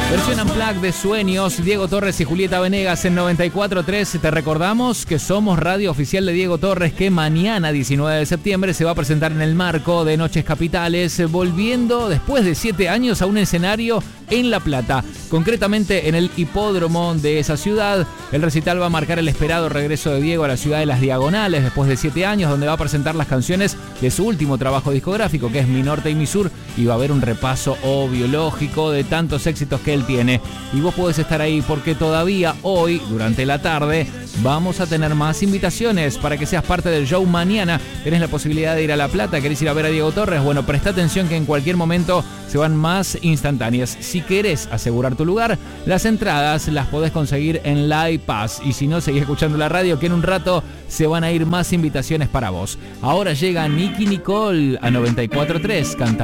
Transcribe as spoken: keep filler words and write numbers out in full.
Versión Unplugged de Sueños, Diego Torres y Julieta Venegas en noventa y cuatro tres. Te recordamos que somos radio oficial de Diego Torres, que mañana, diecinueve de septiembre, se va a presentar en el marco de Noches Capitales, volviendo después de siete años a un escenario en La Plata, concretamente en el hipódromo de esa ciudad. El recital va a marcar el esperado regreso de Diego a la ciudad de las Diagonales después de siete años, donde va a presentar las canciones de su último trabajo discográfico, que es Mi Norte y Mi Sur, y va a haber un repaso obvio, lógico, de tantos éxitos que él tiene. Y vos podés estar ahí porque todavía hoy, durante la tarde, vamos a tener más invitaciones para que seas parte del show mañana. Tenés la posibilidad de ir a La Plata, querés ir a ver a Diego Torres. Bueno, presta atención que en cualquier momento se van más instantáneas. Si querés asegurar tu lugar, las entradas las podés conseguir en Live Pass. Y si no, seguí escuchando la radio, que en un rato se van a ir más invitaciones para vos. Ahora llega Nicky Nicole a noventa y cuatro tres, cantando.